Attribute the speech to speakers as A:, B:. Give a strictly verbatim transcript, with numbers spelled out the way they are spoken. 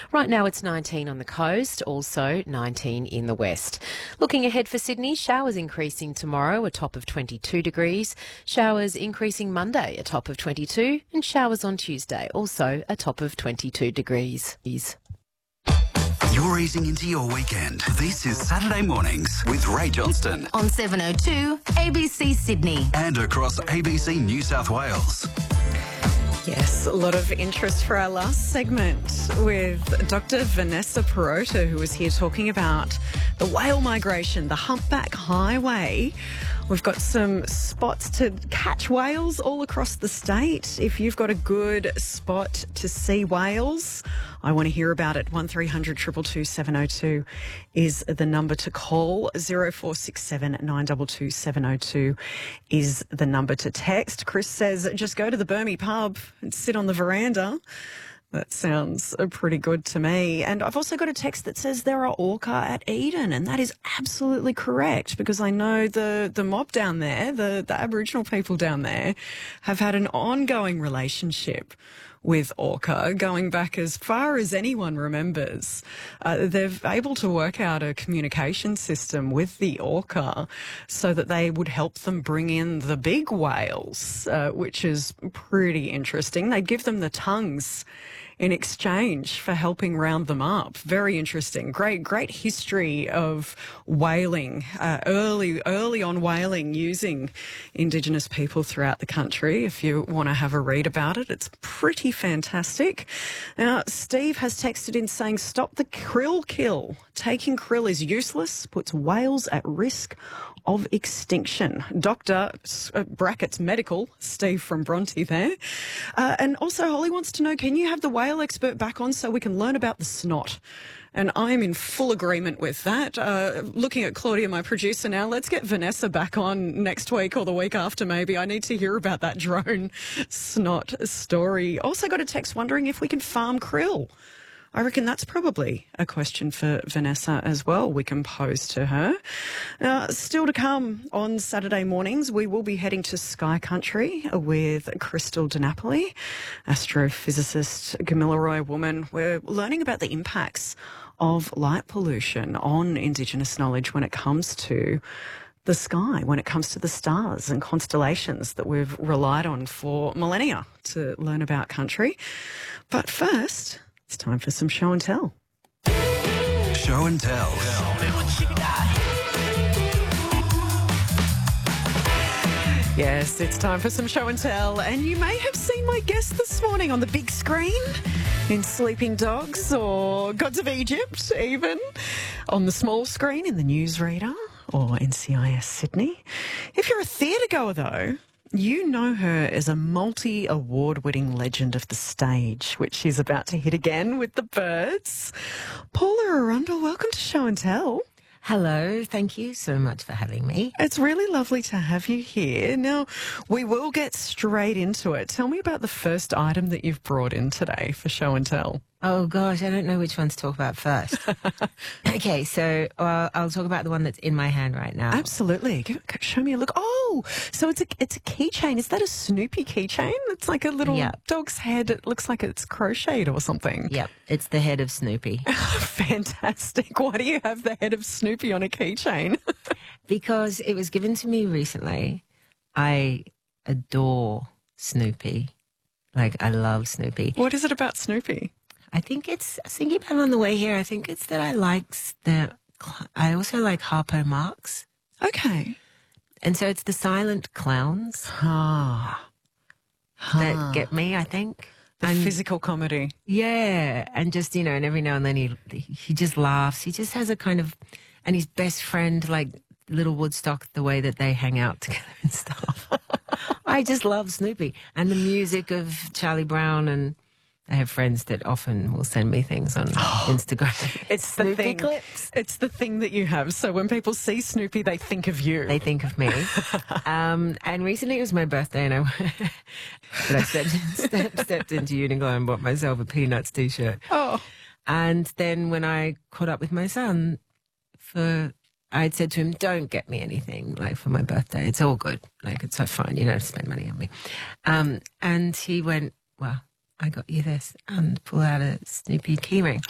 A: Right now it's nineteen on the coast, also nineteen in the west. Looking ahead for Sydney, showers increasing tomorrow, a top of twenty-two degrees. Showers increasing Monday, a top of twenty-two. And showers on Tuesday, also a top of twenty-two degrees.
B: You're easing into your weekend. This is Saturday Mornings with Ray Johnston.
C: On seven oh two A B C Sydney.
B: And across A B C New South Wales.
D: Yes, a lot of interest for our last segment with Doctor Vanessa Perota, who was here talking about the whale migration, the humpback highway. We've got some spots to catch whales all across the state. If you've got a good spot to see whales, I want to hear about it. one three hundred two two two seven oh two is the number to call. zero four six seven nine two two seven oh two is the number to text. Chris says, just go to the Burmese pub and sit on the veranda. That sounds pretty good to me. And I've also got a text that says there are orca at Eden, and that is absolutely correct, because I know the, the mob down there, the, the Aboriginal people down there, have had an ongoing relationship with orca going back as far as anyone remembers. Uh, they're able to work out a communication system with the orca so that they would help them bring in the big whales, uh, which is pretty interesting. They give them the tongues in exchange for helping round them up. Very interesting. Great, great history of whaling, uh, early, early on whaling using Indigenous people throughout the country. If you want to have a read about it, it's pretty fantastic. Now, Steve has texted in saying, stop the krill kill. Taking krill is useless, puts whales at risk of extinction. Doctor, uh, brackets medical, Steve from Bronte there. Uh, and also, Holly wants to know, can you have the whale expert back on so we can learn about the snot? And I am in full agreement with that. Uh, looking at Claudia, my producer now, let's get Vanessa back on next week or the week after maybe. I need to hear about that drone snot story. Also got a text wondering if we can farm krill. I reckon that's probably a question for Vanessa as well we can pose to her. Uh, still to come on Saturday mornings, we will be heading to Sky Country with Crystal DiNapoli, astrophysicist, Gamilaroi woman. We're learning about the impacts of light pollution on Indigenous knowledge when it comes to the sky, when it comes to the stars and constellations that we've relied on for millennia to learn about country. But first, it's time for some show and tell.
B: Show and tell.
D: Yes, it's time for some show and tell. And you may have seen my guest this morning on the big screen in Sleeping Dogs or Gods of Egypt, even on the small screen in the newsreader or N C I S Sydney. If you're a theatre goer, though, you know her as a multi-award-winning legend of the stage, which she's about to hit again with The Birds. Paula Arundel, welcome to Show and Tell.
E: Hello, thank you so much for having me.
D: It's really lovely to have you here. Now, we will get straight into it. Tell me about the first item that you've brought in today for Show and Tell.
E: Oh, gosh, I don't know which one to talk about first. Okay, so uh, I'll talk about the one that's in my hand right now.
D: Absolutely. Give, show me a look. Oh, so it's a it's a keychain. Is that a Snoopy keychain? It's like a little
E: Yep.
D: dog's head. It looks like it's crocheted or something.
E: Yep, it's the head of Snoopy.
D: Fantastic. Why do you have the head of Snoopy on a keychain?
E: Because it was given to me recently. I adore Snoopy. Like, I love Snoopy.
D: What is it about Snoopy?
E: I think it's, I was thinking about it on the way here, I think it's that I like the, I also like Harpo Marx.
D: Okay.
E: And so it's the silent clowns
D: Ah.
E: that get me, I think.
D: The
E: And-
D: physical comedy.
E: Yeah, and just, you know, and every now and then he he just laughs. He just has a kind of, and his best friend, like Little Woodstock, the way that they hang out together and stuff. I just love Snoopy. And the music of Charlie Brown, and I have friends that often will send me things on Instagram.
D: It's the
E: Snoopy
D: thing.
E: clips.
D: It's the thing that you have. So when people see Snoopy, they think of you.
E: They think of me. um, and recently it was my birthday, and I, but I stepped, stepped, stepped into Uniqlo and bought myself a Peanuts T-shirt.
D: Oh.
E: And then when I caught up with my son, for I'd said to him, don't get me anything, like, for my birthday. It's all good. Like, it's so fine. You don't have to spend money on me. Um, and he went, well, I got you this, and pull out a Snoopy keyring.